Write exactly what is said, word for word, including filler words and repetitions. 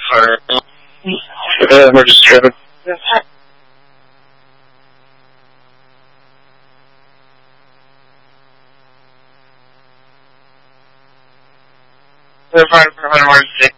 fire. Uh, emergency traffic. They're fine for emergency.